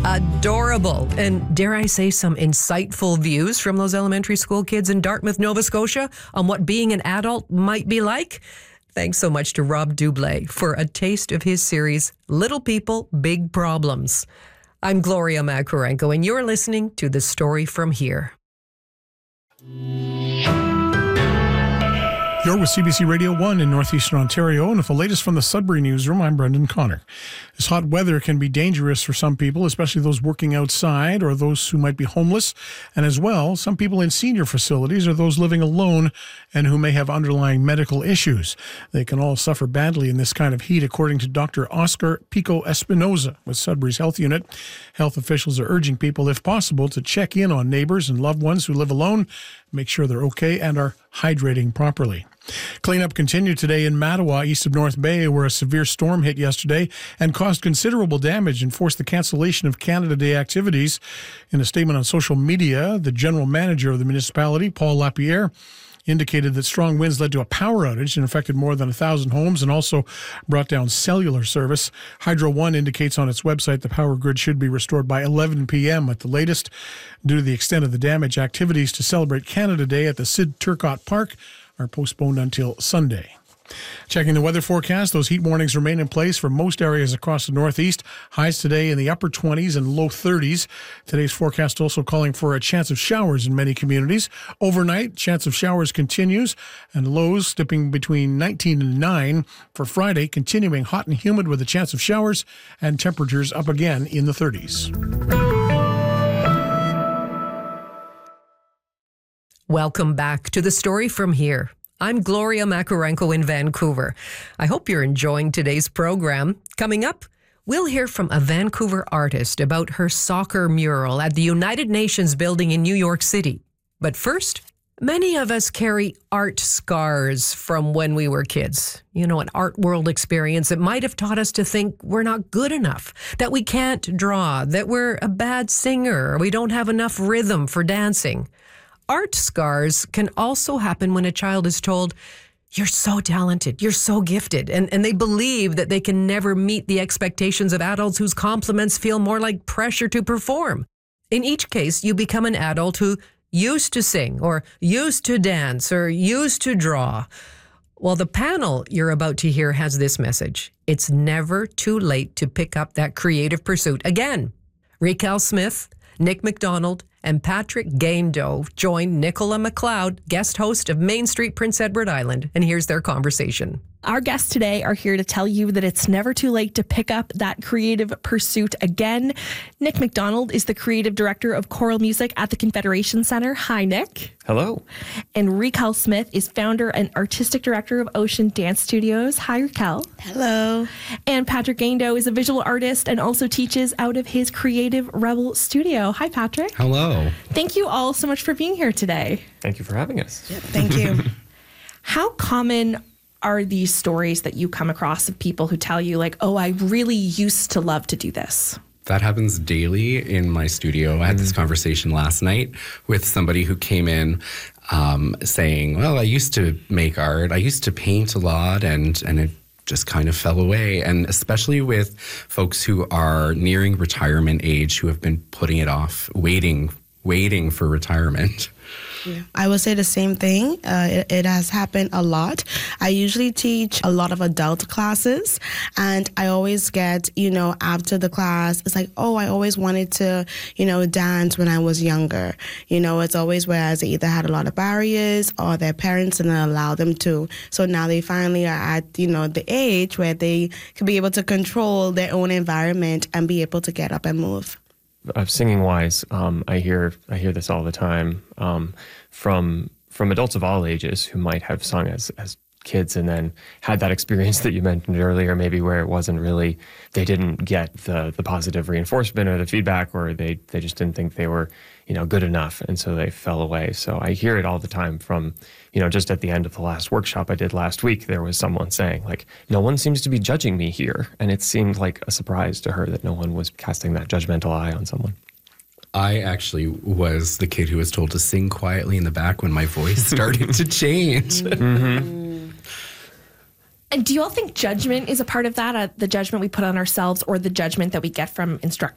Adorable. And dare I say, some insightful views from those elementary school kids in Dartmouth, Nova Scotia on what being an adult might be like. Thanks so much to Rob Dublé for a taste of his series, Little People, Big Problems. I'm Gloria Makarenko, and you're listening to The Story From Here. You're with CBC Radio 1 in Northeastern Ontario, and with the latest from the Sudbury Newsroom, I'm Brendan Connor. This hot weather can be dangerous for some people, especially those working outside or those who might be homeless, and as well, some people in senior facilities or those living alone and who may have underlying medical issues. They can all suffer badly in this kind of heat, according to Dr. Oscar Pico Espinoza with Sudbury's Health Unit. Health officials are urging people, if possible, to check in on neighbors and loved ones who live alone, make sure they're okay and are hydrating properly. Cleanup continued today in Mattawa, east of North Bay, where a severe storm hit yesterday and caused considerable damage and forced the cancellation of Canada Day activities. In a statement on social media, the general manager of the municipality, Paul Lapierre, indicated that strong winds led to a power outage and affected more than 1,000 homes and also brought down cellular service. Hydro One indicates on its website the power grid should be restored by 11 p.m. at the latest. Due to the extent of the damage, activities to celebrate Canada Day at the Sid Turcotte Park are postponed until Sunday. Checking the weather forecast, those heat warnings remain in place for most areas across the Northeast. Highs today in the upper 20s and low 30s. Today's forecast also calling for a chance of showers in many communities. Overnight, chance of showers continues and lows dipping between 19 and 9. For Friday, continuing hot and humid with a chance of showers and temperatures up again in the 30s. Welcome back to The Story From Here. I'm Gloria Makarenko in Vancouver. I hope you're enjoying today's program. Coming up, we'll hear from a Vancouver artist about her soccer mural at the United Nations building in New York City. But first, many of us carry art scars from when we were kids. You know, an art world experience that might have taught us to think we're not good enough, that we can't draw, that we're a bad singer, or we don't have enough rhythm for dancing. Art scars can also happen when a child is told, you're so talented, you're so gifted, and they believe that they can never meet the expectations of adults whose compliments feel more like pressure to perform. In each case, you become an adult who used to sing, or used to dance, or used to draw. Well, the panel you're about to hear has this message. It's never too late to pick up that creative pursuit again. Raquel Smith, Nick McDonald, and Patrick Gaindow joined Nicola McLeod, guest host of Main Street Prince Edward Island, and here's their conversation. Our guests today are here to tell you that it's never too late to pick up that creative pursuit again. Nick McDonald is the creative director of choral music at the Confederation Center. Hi, Nick. Hello. And Raquel Smith is founder and artistic director of Ocean Dance Studios. Hi, Raquel. Hello. And Patrick Gaindow is a visual artist and also teaches out of his Creative Rebel studio. Hi, Patrick. Hello. Thank you all so much for being here today. Thank you for having us. Yep, thank you. How common are these stories that you come across of people who tell you like, oh, I really used to love to do this? That happens daily in my studio. I had this conversation last night with somebody who came in saying, well, I used to make art. I used to paint a lot and it just kind of fell away. And especially with folks who are nearing retirement age, who have been putting it off, waiting for retirement. Yeah. I would say the same thing. It has happened a lot. I usually teach a lot of adult classes, and I always get, after the class, it's like, oh, I always wanted to, dance when I was younger. It's always whereas they either had a lot of barriers or their parents didn't allow them to. So now they finally are at, the age where they can be able to control their own environment and be able to get up and move. Singing wise, I hear this all the time from adults of all ages who might have sung as kids and then had that experience that you mentioned earlier, maybe where it wasn't really, they didn't get the positive reinforcement or the feedback, or they just didn't think they were, good enough. And so they fell away. So I hear it all the time from, just at the end of the last workshop I did last week, there was someone saying like, no one seems to be judging me here. And it seemed like a surprise to her that no one was casting that judgmental eye on someone. I actually was the kid who was told to sing quietly in the back when my voice started to change. Mm-hmm. And do you all think judgment is a part of that, the judgment we put on ourselves or the judgment that we get from instructors?